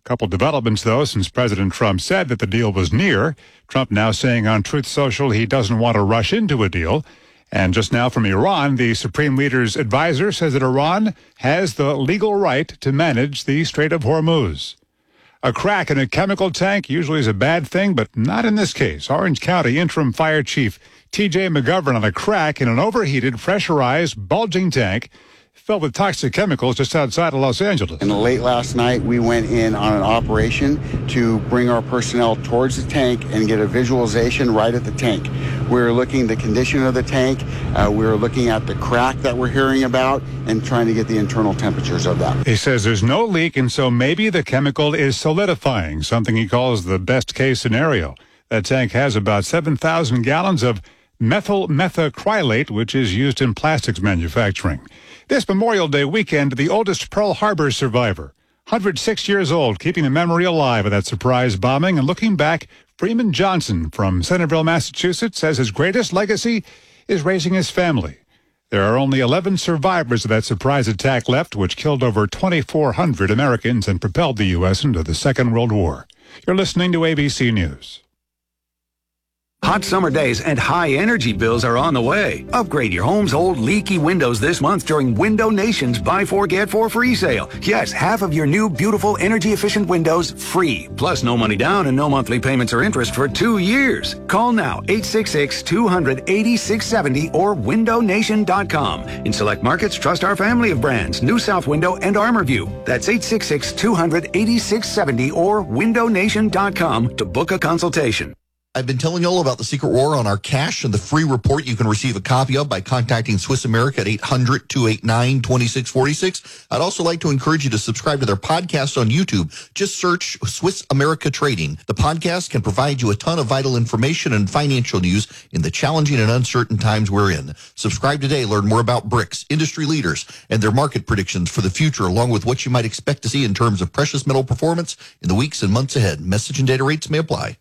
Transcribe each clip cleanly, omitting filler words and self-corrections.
Couple developments, though, since President Trump said that the deal was near. Trump now saying on Truth Social he doesn't want to rush into a deal. And just now from Iran, the Supreme Leader's advisor says that Iran has the legal right to manage the Strait of Hormuz. A crack in a chemical tank usually is a bad thing, but not in this case. Orange County Interim Fire Chief T.J. McGovern on a crack in an overheated, pressurized, bulging tank filled with toxic chemicals just outside of Los Angeles. And late last night, we went in on an operation to bring our personnel towards the tank and get a visualization right at the tank. We were looking at the condition of the tank. We were looking at the crack that we're hearing about and trying to get the internal temperatures of that. He says there's no leak, and so maybe the chemical is solidifying, something he calls the best case scenario. That tank has about 7,000 gallons of methyl methacrylate, which is used in plastics manufacturing. This Memorial Day weekend, the oldest Pearl Harbor survivor, 106 years old, keeping the memory alive of that surprise bombing. And looking back, Freeman Johnson from Centerville, Massachusetts, says his greatest legacy is raising his family. There are only 11 survivors of that surprise attack left, which killed over 2,400 Americans and propelled the U.S. into the Second World War. You're listening to ABC News. Hot summer days and high energy bills are on the way. Upgrade your home's old leaky windows this month during Window Nation's Buy 4 Get 4 free sale. Yes, half of your new beautiful energy efficient windows free. Plus no money down and no monthly payments or interest for 2 years. Call now 866-200-8670 or windownation.com. In select markets, trust our family of brands, New South Window and ArmorView. That's 866-200-8670 or windownation.com to book a consultation. I've been telling you all about the secret war on our cash and the free report you can receive a copy of by contacting Swiss America at 800-289-2646. I'd also like to encourage you to subscribe to their podcast on YouTube. Just search Swiss America Trading. The podcast can provide you a ton of vital information and financial news in the challenging and uncertain times we're in. Subscribe today. Learn more about BRICS, industry leaders, and their market predictions for the future, along with what you might expect to see in terms of precious metal performance in the weeks and months ahead. Message and data rates may apply.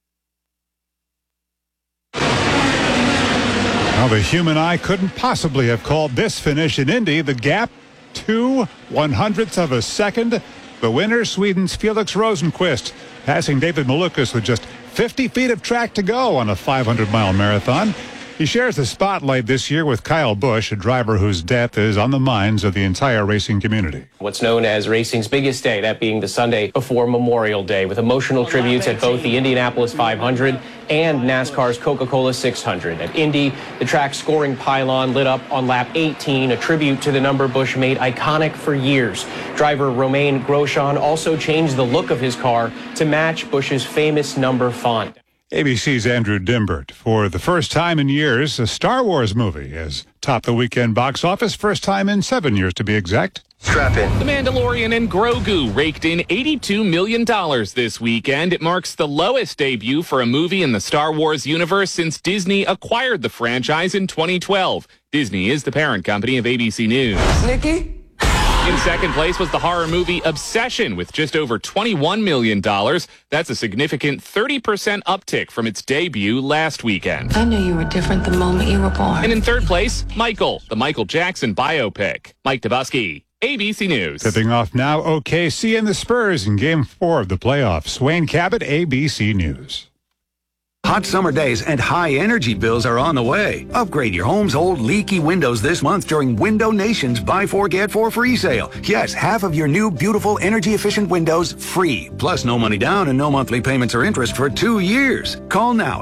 Well, the human eye couldn't possibly have called this finish in Indy. The gap, 2/100ths of a second. The winner, Sweden's Felix Rosenqvist, passing David Malukas with just 50 feet of track to go on a 500-mile marathon. He shares the spotlight this year with Kyle Busch, a driver whose death is on the minds of the entire racing community. What's known as racing's biggest day, that being the Sunday before Memorial Day, with emotional tributes at both the Indianapolis 500 and NASCAR's Coca-Cola 600. At Indy, the track's scoring pylon lit up on lap 18, a tribute to the number Busch made iconic for years. Driver Romain Grosjean also changed the look of his car to match Busch's famous number font. ABC's Andrew Dimbert. For the first time in years, a Star Wars movie has topped the weekend box office. First time in 7 years, to be exact. Strap in. The Mandalorian and Grogu raked in $82 million this weekend. It marks the lowest debut for a movie in the Star Wars universe since Disney acquired the franchise in 2012. Disney is the parent company of ABC News. Nikki? In second place was the horror movie Obsession with just over $21 million. That's a significant 30% uptick from its debut last weekend. I knew you were different the moment you were born. And in third place, Michael, the Michael Jackson biopic. Mike Tabusky, ABC News. Tipping off now, OKC and the Spurs in Game 4 of the playoffs. Wayne Cabot, ABC News. Hot summer days and high energy bills are on the way. Upgrade your home's old leaky windows this month during Window Nation's Buy 4 Get 4 free sale. Yes, half of your new beautiful energy efficient windows free. Plus no money down and no monthly payments or interest for 2 years. Call now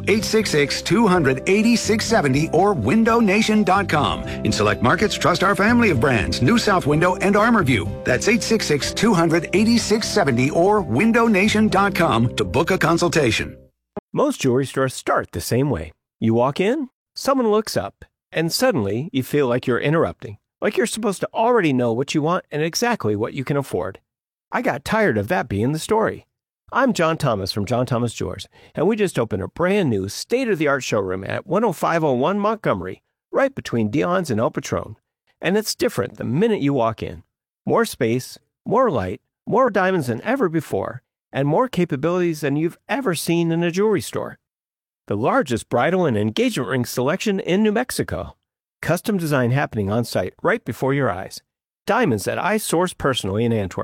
866-200-8670 or windownation.com. In select markets, trust our family of brands, New South Window and ArmorView. That's 866-200-8670 or windownation.com to book a consultation. Most jewelry stores start the same way. You walk in, someone looks up, and suddenly you feel like you're interrupting, like you're supposed to already know what you want and exactly what you can afford. I got tired of that being the story. I'm John Thomas from John Thomas Jewelers, and we just opened a brand new state-of-the-art showroom at 10501 Montgomery, right between Dion's and El Patron. And it's different the minute you walk in. More space, more light, more diamonds than ever before, and more capabilities than you've ever seen in a jewelry store. The largest bridal and engagement ring selection in New Mexico. Custom design happening on site right before your eyes. Diamonds that I source personally in Antwerp.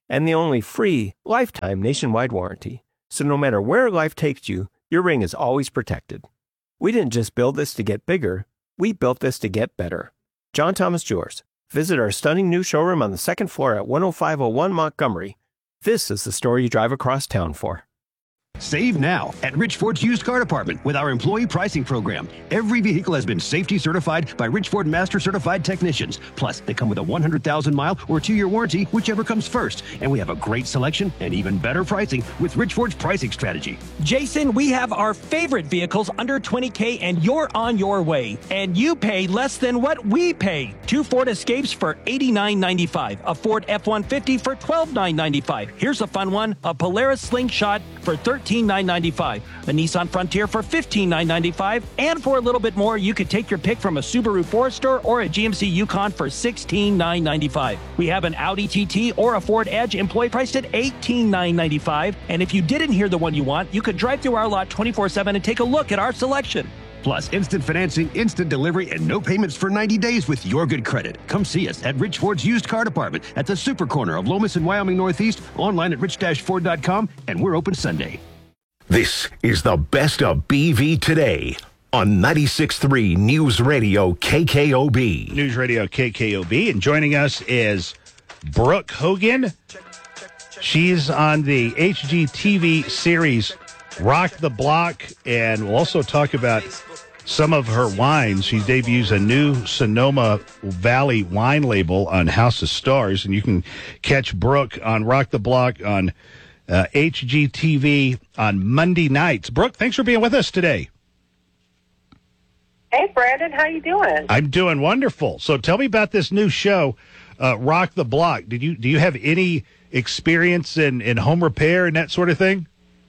and the only free lifetime nationwide warranty. So no matter where life takes you, your ring is always protected. We didn't just build this to get bigger, we built this to get better. John Thomas Jewelers. Visit our stunning new showroom on the second floor at 10501 Montgomery. This is the store you drive across town for. Save now at Rich Ford's used car department with our employee pricing program. Every vehicle has been safety certified by Rich Ford Master Certified technicians. Plus, they come with a 100,000-mile or 2-year warranty, whichever comes first. And we have a great selection and even better pricing with Rich Ford's pricing strategy. Jason, we have our favorite vehicles under $20K, and you're on your way. And you pay less than what we pay. 2 Ford Escapes for $89.95. A Ford F-150 for $12,995. Here's a fun one. A Polaris Slingshot for $13,995. A Nissan Frontier for $15,995. And for a little bit more, you could take your pick from a Subaru Forester or a GMC Yukon for $16,995. We have an Audi TT or a Ford Edge employee priced at $18,995. And if you didn't hear the one you want, you could drive through our lot 24/7 and take a look at our selection. Plus, instant financing, instant delivery, and no payments for 90 days with your good credit. Come see us at Rich Ford's used car department at the super corner of Lomas and Wyoming Northeast, online at rich-ford.com, and we're open Sunday. This is the best of BV today on 96.3 News Radio KKOB. News Radio KKOB, and joining us is Brooke Hogan. She's on the HGTV series Rock the Block, and we'll also talk about some of her wines. She debuts a new Sonoma Valley wine label on House of Stars, and you can catch Brooke on Rock the Block on HGTV on Monday nights. Brooke, thanks for being with us today. Hey, Brandon, how you doing? I'm doing wonderful. So tell me about this new show, Rock the Block. Do you have any experience in home repair and that sort of thing?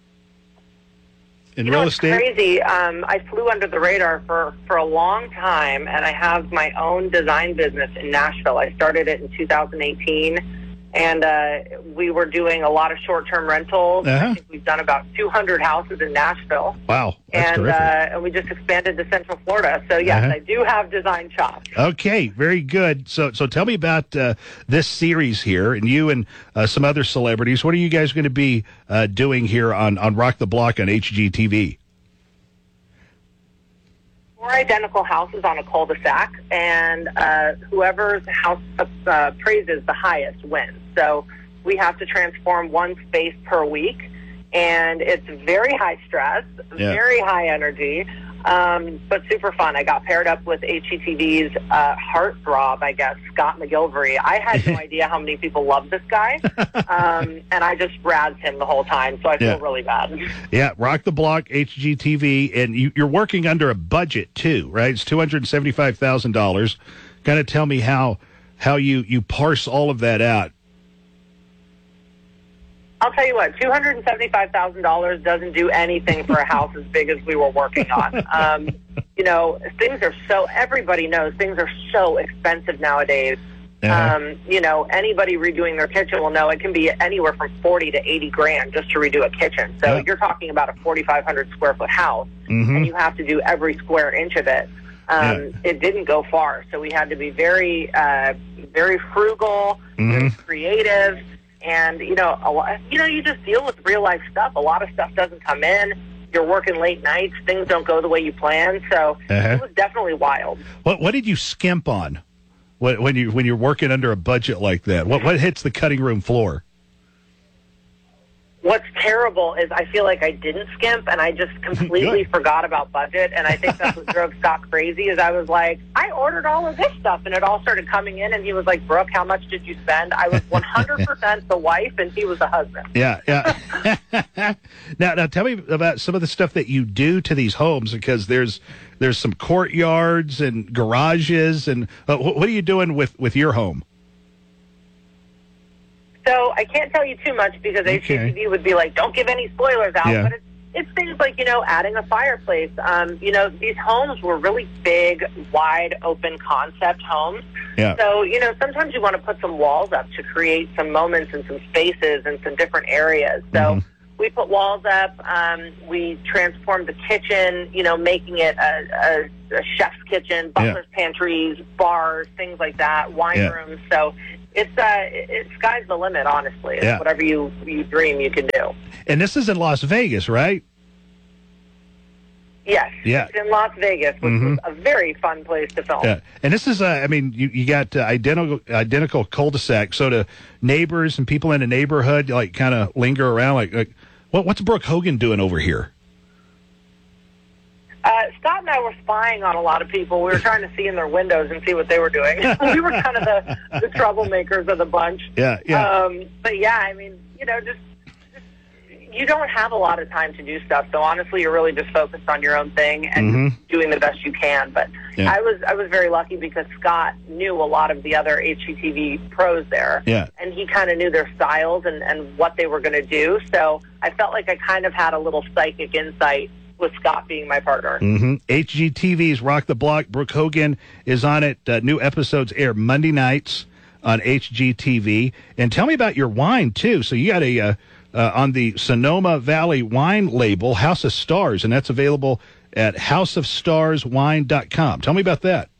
In real estate? It's crazy. I flew under the radar for a long time, and I have my own design business in Nashville. I started it in 2018, and we were doing a lot of short-term rentals. I think we've done about 200 houses in Nashville. Wow, that's terrific. And we just expanded to Central Florida. So, yes, I do have design chops. Okay, very good. So tell me about this series here, and you and some other celebrities. What are you guys going to be doing here on Rock the Block on HGTV? 4 identical houses on a cul-de-sac, and whoever's house praises the highest wins. So we have to transform one space per week, and it's very high stress, very high energy, but super fun. I got paired up with HGTV's heartthrob, I guess, Scott McGilvery. I had no idea how many people love this guy, and I just razzed him the whole time, so I feel really bad. Yeah, Rock the Block, HGTV, and you're working under a budget, too, right? It's $275,000. Kind of tell me how you parse all of that out. I'll tell you what, $275,000 doesn't do anything for a house as big as we were working on. Things are everybody knows things are so expensive nowadays. Anybody redoing their kitchen will know it can be anywhere from 40 to 80 grand just to redo a kitchen. So you're talking about a 4,500 square foot house, and you have to do every square inch of it. It didn't go far, so we had to be very, very frugal, very creative. And, you just deal with real life stuff. A lot of stuff doesn't come in. You're working late nights. Things don't go the way you plan. So it was definitely wild. What did you skimp on when you're working under a budget like that? What hits the cutting room floor? What's terrible is I feel like I didn't skimp, and I just completely forgot about budget. And I think that's what drove Scott crazy is I was like, I ordered all of this stuff, and it all started coming in, and he was like, Brooke, how much did you spend? I was 100% the wife, and he was the husband. Yeah. Now tell me about some of the stuff that you do to these homes, because there's some courtyards and garages, and what are you doing with your home? So I can't tell you too much because HGTV would be like, don't give any spoilers out. But it's things like, adding a fireplace. These homes were really big, wide open concept homes. Yeah. So, sometimes you want to put some walls up to create some moments and some spaces and some different areas. So we put walls up. We transformed the kitchen, making it a chef's kitchen, butler's pantries, bars, things like that, wine rooms. So it's sky's the limit, honestly. It's whatever you dream you can do. And this is in Las Vegas, right? Yes. Yeah. It's in Las Vegas, which was a very fun place to film. Yeah. And this is, you got identical cul-de-sac, so the neighbors and people in the neighborhood like kind of linger around. Like what's Brooke Hogan doing over here? Scott and I were spying on a lot of people. We were trying to see in their windows and see what they were doing. We were kind of the troublemakers of the bunch. Yeah. But yeah, just you don't have a lot of time to do stuff. So honestly, you're really just focused on your own thing and doing the best you can. But I was very lucky because Scott knew a lot of the other HGTV pros there. Yeah. And he kind of knew their styles and what they were going to do. So I felt like I kind of had a little psychic insight with Scott being my partner. HGTV's Rock the Block. Brooke Hogan is on it. New episodes air Monday nights on HGTV. And tell me about your wine, too. So you got a... on the Sonoma Valley wine label, House of Stars, and that's available at houseofstarswine.com. Tell me about that.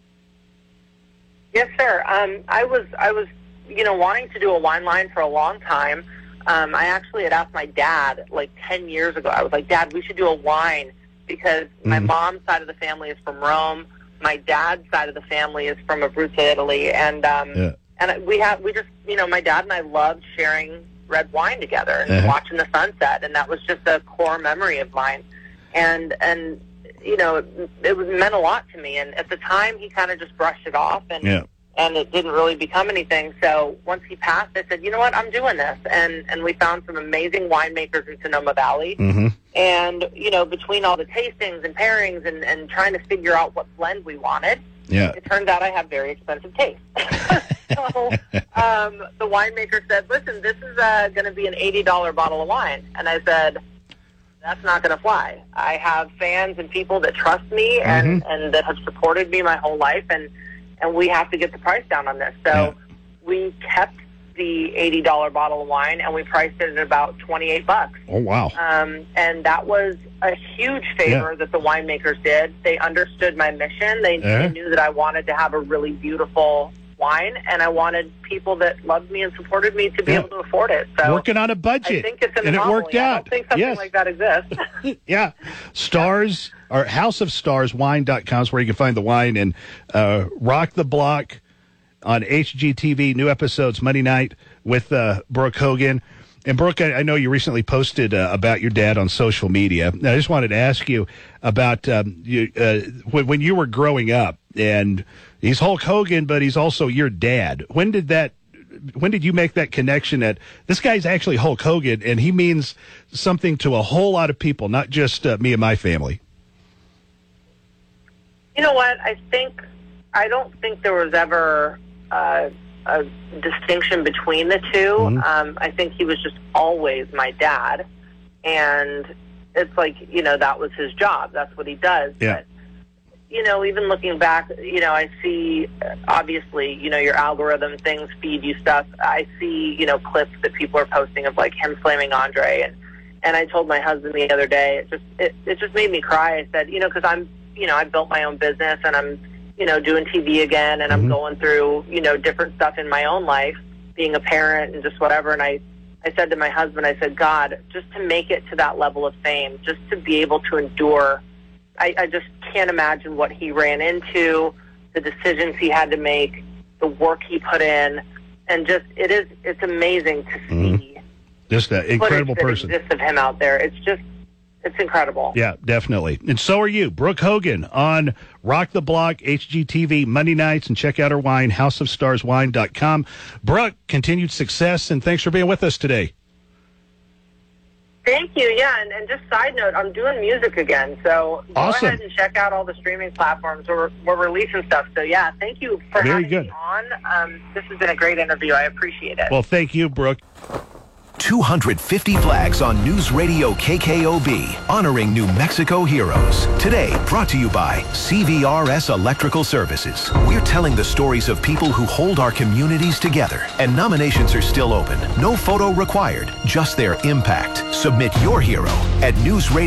Yes, sir. I was wanting to do a wine line for a long time. I actually had asked my dad like 10 years ago. I was like, Dad, we should do a wine because my mom's side of the family is from Rome. My dad's side of the family is from Abruzzo, Italy, and we just my dad and I loved sharing red wine together and watching the sunset, and that was just a core memory of mine. And it meant a lot to me. And at the time, he kind of just brushed it off, and it didn't really become anything. So once he passed, I said, you know what, I'm doing this. And we found some amazing winemakers in Sonoma Valley. And, between all the tastings and pairings and trying to figure out what blend we wanted, it turns out I have very expensive taste. So the winemaker said, listen, this is going to be an $80 bottle of wine. And I said, that's not going to fly. I have fans and people that trust me and that have supported me my whole life, and we have to get the price down on this. So we kept the $80 bottle of wine, and we priced it at about $28. Oh, wow. And that was a huge favor that the winemakers did. They understood my mission. They knew that I wanted to have a really beautiful wine, and I wanted people that loved me and supported me to be able to afford it. So working on a budget. I think it's an and anomaly. It worked out. I don't think something like that exists. Stars, or houseofstarswine.com is where you can find the wine, and Rock the Block on HGTV, new episodes Monday night with Brooke Hogan. And Brooke, I know you recently posted about your dad on social media. And I just wanted to ask you about when you were growing up, and he's Hulk Hogan, but he's also your dad. When did you make that connection that this guy's actually Hulk Hogan, and he means something to a whole lot of people, not just me and my family? You know what? I don't think there was ever a distinction between the two. I think he was just always my dad, and it's like, that was his job. That's what he does. Yeah. But, even looking back, I see, obviously, your algorithm things feed you stuff. I see, clips that people are posting of like him slamming Andre, and I told my husband the other day, it just made me cry. I said, because I built my own business, and I'm doing TV again, and I'm going through, different stuff in my own life, being a parent and just whatever. And I said to my husband, I said, God, just to make it to that level of fame, just to be able to endure, I just can't imagine what he ran into, the decisions he had to make, the work he put in, and just, it's amazing to see. Just an incredible person. Exists of him out there. It's incredible. Yeah, definitely. And so are you. Brooke Hogan on Rock the Block, HGTV, Monday nights, and check out her wine, houseofstarswine.com. Brooke, continued success, and thanks for being with us today. Thank you. Yeah, and just side note, I'm doing music again, so go ahead and check out all the streaming platforms. We're releasing stuff. So, yeah, thank you for having me on. This has been a great interview. I appreciate it. Well, thank you, Brooke. 250 flags on News Radio KKOB, honoring New Mexico heroes. Today, brought to you by CVRS Electrical Services. We're telling the stories of people who hold our communities together, and nominations are still open. No photo required, just their impact. Submit your hero at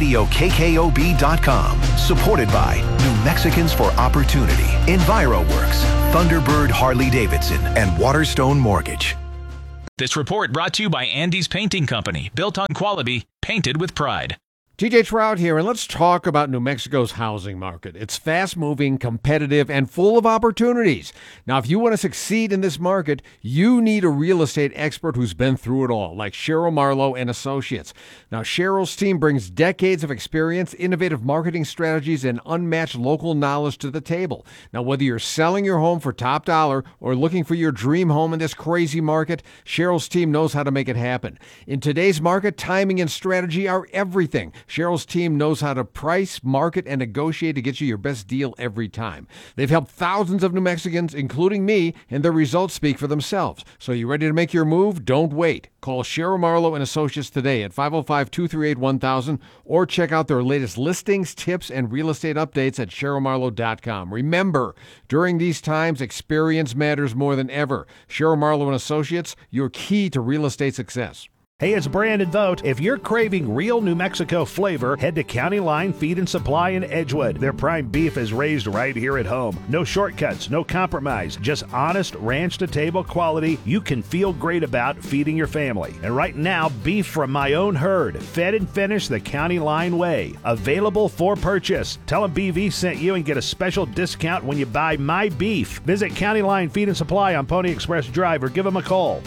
newsradiokkOB.com. Supported by New Mexicans for Opportunity, EnviroWorks, Thunderbird Harley-Davidson, and Waterstone Mortgage. This report brought to you by Andy's Painting Company, built on quality, painted with pride. TJ Trout here, and let's talk about New Mexico's housing market. It's fast-moving, competitive, and full of opportunities. Now, if you want to succeed in this market, you need a real estate expert who's been through it all, like Cheryl Marlowe and Associates. Now, Cheryl's team brings decades of experience, innovative marketing strategies, and unmatched local knowledge to the table. Now, whether you're selling your home for top dollar or looking for your dream home in this crazy market, Cheryl's team knows how to make it happen. In today's market, timing and strategy are everything. Cheryl's team knows how to price, market, and negotiate to get you your best deal every time. They've helped thousands of New Mexicans, including me, and their results speak for themselves. So you ready to make your move? Don't wait. Call Cheryl Marlowe and Associates today at 505-238-1000 or check out their latest listings, tips, and real estate updates at CherylMarlowe.com. Remember, during these times, experience matters more than ever. Cheryl Marlowe and Associates, your key to real estate success. Hey, it's Brandon Vogt. If you're craving real New Mexico flavor, head to County Line Feed and Supply in Edgewood. Their prime beef is raised right here at home. No shortcuts, no compromise, just honest ranch-to-table quality you can feel great about feeding your family. And right now, beef from my own herd, fed and finished the County Line way. Available for purchase. Tell them BV sent you and get a special discount when you buy my beef. Visit County Line Feed and Supply on Pony Express Drive or give them a call.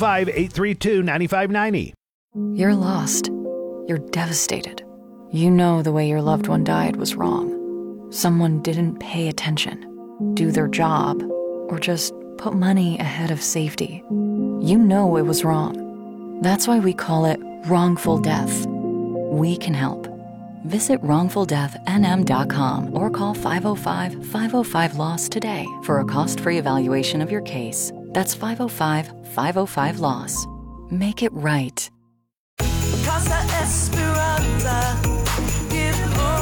505-832-9590. You're lost. You're devastated. You know the way your loved one died was wrong. Someone didn't pay attention, do their job, or just put money ahead of safety. You know it was wrong. That's why we call it wrongful death. We can help. Visit wrongfuldeathnm.com or call 505-505-LOSS today for a cost-free evaluation of your case. That's 505-505-LOSS. Make it right. Casa Esperanza, give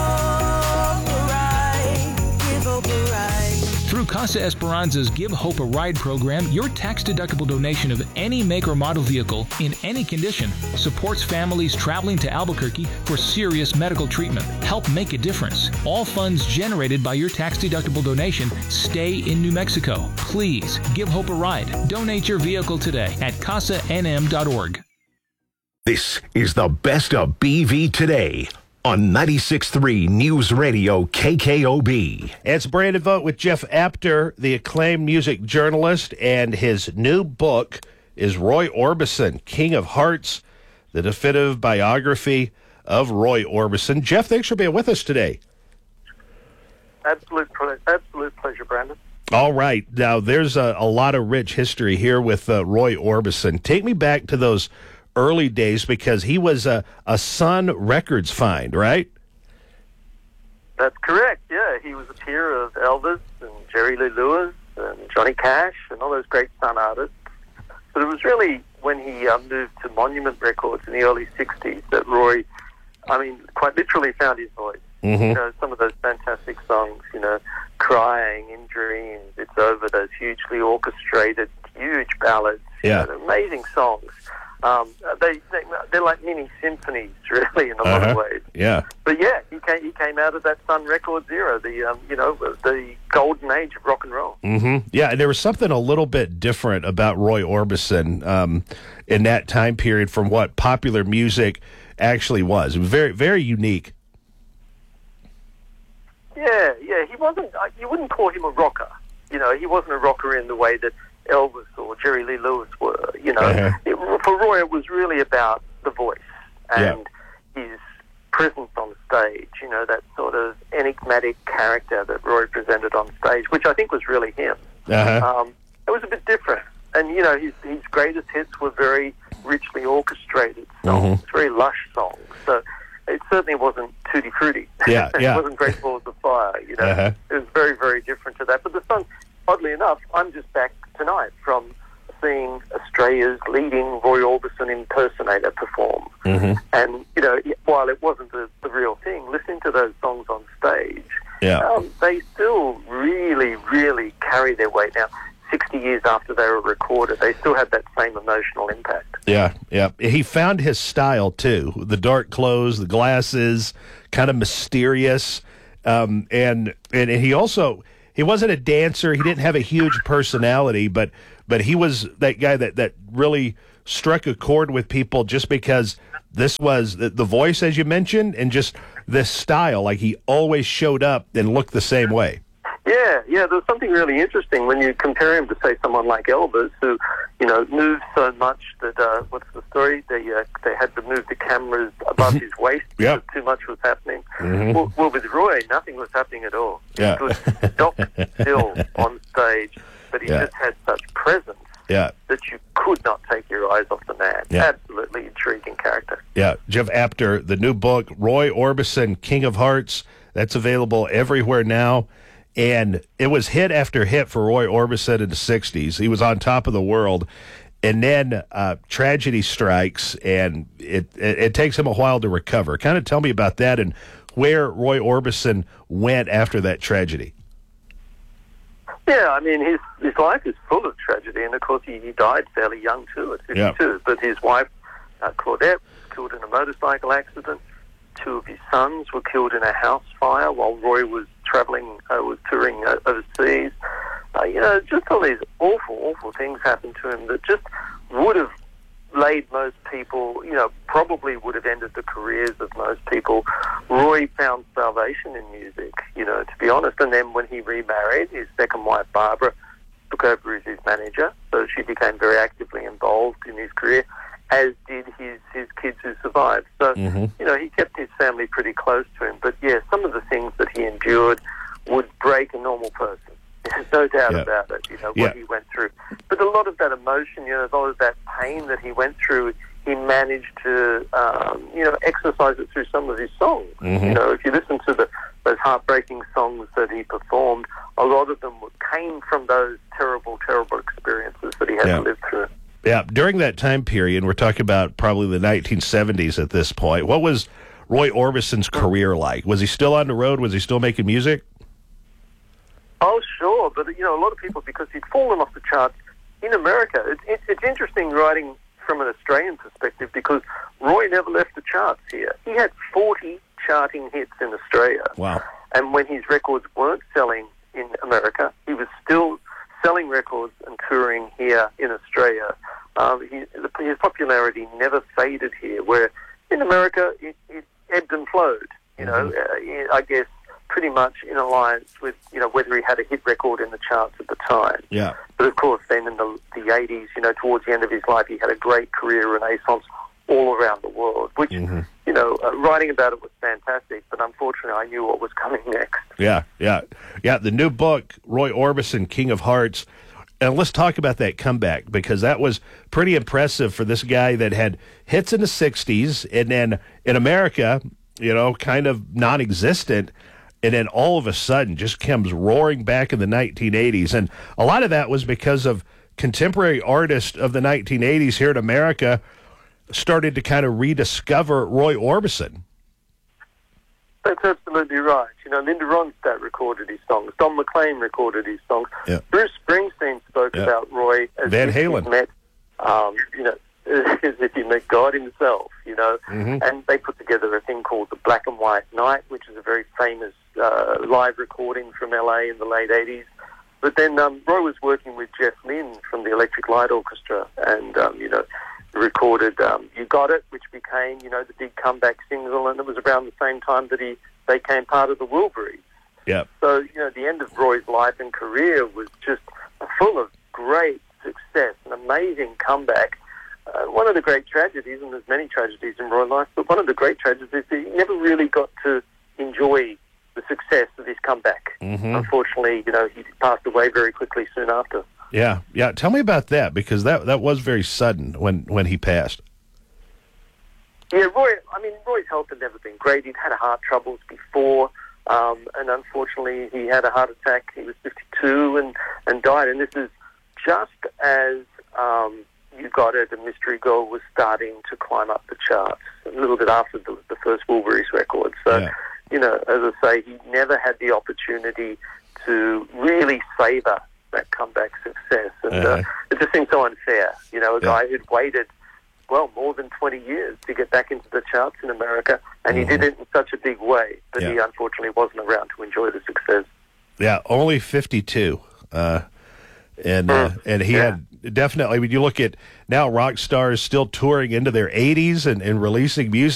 hope a ride, give hope a ride. Through Casa Esperanza's Give Hope a Ride program, your tax-deductible donation of any make or model vehicle in any condition supports families traveling to Albuquerque for serious medical treatment. Help make a difference. All funds generated by your tax-deductible donation stay in New Mexico. Please give Hope a ride. Donate your vehicle today at casanm.org. This is the best of BV today on 96.3 News Radio KKOB. It's Brandon Vogt with Jeff Apter, the acclaimed music journalist, and his new book is Roy Orbison, King of Hearts, the definitive biography of Roy Orbison. Jeff, thanks for being with us today. Absolute pleasure, Brandon. All right. Now, there's a lot of rich history here with Roy Orbison. Take me back to those early days, because he was a Sun Records find, right? That's correct, yeah. He was a peer of Elvis and Jerry Lee Lewis and Johnny Cash and all those great Sun artists. But it was really when he moved to Monument Records in the early 60s that Roy, quite literally found his voice. Mm-hmm. You know, some of those fantastic songs, Crying, In Dreams, It's Over, those hugely orchestrated, huge ballads, amazing songs. They're like mini symphonies, really, in a lot of ways. Yeah. But yeah, he came out of that Sun Records era, the golden age of rock and roll. Mm-hmm. Yeah, and there was something a little bit different about Roy Orbison in that time period from what popular music actually was. It was very, very unique. Yeah, he wasn't. You wouldn't call him a rocker. He wasn't a rocker in the way that Elvis or Jerry Lee Lewis were. For Roy, it was really about the voice and his presence on stage. That sort of enigmatic character that Roy presented on stage, which I think was really him. It was a bit different, and his greatest hits were very richly orchestrated songs, very lush songs. So it certainly wasn't Tutti Frutti. Yeah, It wasn't Great Balls of Fire. It was very, very different to that. But the song, oddly enough, I'm just back tonight from seeing a Australia's leading Roy Orbison impersonator perform. Mm-hmm. And, you know, while it wasn't the real thing, listening to those songs on stage, they still really, really carry their weight now. 60 years after they were recorded, they still had that same emotional impact. Yeah. He found his style, too. The dark clothes, the glasses, kind of mysterious. And he also, he wasn't a dancer. He didn't have a huge personality, but he was that guy that really struck a chord with people just because this was the voice, as you mentioned, and just this style. Like, he always showed up and looked the same way. Yeah, there's something really interesting when you compare him to, say, someone like Elvis, who, you know, moved so much that, what's the story? They had to move the cameras above his waist because too much was happening. Mm-hmm. Well, with Roy, nothing was happening at all. Yeah. He was stock still on stage, but he just had such presence that you could not take your eyes off the man. Yeah. Absolutely intriguing character. Yeah, Jeff Apter, the new book, Roy Orbison, King of Hearts, that's available everywhere now. And it was hit after hit for Roy Orbison in the 60s. He was on top of the world. And then tragedy strikes, and it takes him a while to recover. Kind of tell me about that and where Roy Orbison went after that tragedy. Yeah, I mean, his life is full of tragedy. And, of course, he died fairly young, too, at 52. Yeah. But his wife, Claudette, killed in a motorcycle accident. 2 of his sons were killed in a house fire while Roy was touring overseas. You know, just all these awful things happened to him that just would have laid most people, you know, probably would have ended the careers of most people. Roy found salvation in music, you know, to be honest. And then when he remarried, his second wife, Barbara, took over as his manager. So she became very actively involved in his career, as did his kids who survived. So, you know, he kept his family pretty close to him. But, yeah, some of the things that he endured would break a normal person. There's no doubt about it, you know, what he went through. But a lot of that emotion, you know, a lot of that pain that he went through, he managed to, you know, exercise it through some of his songs. You know, if you listen to those heartbreaking songs that he performed, a lot of them came from those terrible experiences that he had to live through. Yeah, during that time period, we're talking about probably the 1970s at this point, what was Roy Orbison's career like? Was he still on the road? Was he still making music? Oh, sure. But, you know, a lot of people, because he'd fallen off the charts in America. It's interesting writing from an Australian perspective because Roy never left the charts here. He had 40 charting hits in Australia. Wow. And when his records weren't selling in America, he was still selling records and touring here in Australia. His popularity never faded here, where in America it ebbed and flowed, you know, I guess pretty much in alliance with, you know, whether he had a hit record in the charts at the time. Yeah. But of course then in the 80s, you know, towards the end of his life, he had a great career renaissance all around the world, which, you know, writing about it was fantastic, but unfortunately I knew what was coming next. Yeah. The new book, Roy Orbison, King of Hearts. And let's talk about that comeback, because that was pretty impressive for this guy that had hits in the 60s and then in America, you know, kind of non-existent. And then all of a sudden just comes roaring back in the 1980s. And a lot of that was because of contemporary artists of the 1980s here in America started to kind of rediscover Roy Orbison. That's absolutely right. You know, Linda Ronstadt recorded his songs. Don McLean recorded his songs. Yeah. Bruce Springsteen spoke about Roy as Van if Halen. he met, you know, as if he met God himself, you know. And they put together a thing called the Black and White Night, which is a very famous live recording from LA in the late 80s. But then Roy was working with Jeff Lynne from the Electric Light Orchestra and, you know, recorded You Got It, which became, you know, the big comeback single, and it was around the same time that they became part of the Wilburys. Yeah. So, you know, the end of Roy's life and career was just full of great success, an amazing comeback. One of the great tragedies, and there's many tragedies in Roy's life, but one of the great tragedies is that he never really got to enjoy the success of his comeback. Unfortunately, you know, he passed away very quickly soon after. Yeah. Tell me about that, because that was very sudden when he passed. Yeah, Roy's health had never been great. He'd had heart troubles before, and unfortunately he had a heart attack. He was 52 and died. And this is just as You Got It and Mystery Girl was starting to climb up the charts a little bit after the first Wilburys record. So, you know, as I say, he never had the opportunity to really savor that comeback success. And it just seems so unfair. You know, a guy who'd waited, well, more than 20 years to get back into the charts in America, and he did it in such a big way, but he unfortunately wasn't around to enjoy the success. Yeah, only 52. And he had definitely, when you look at now, rock stars still touring into their 80s and releasing music.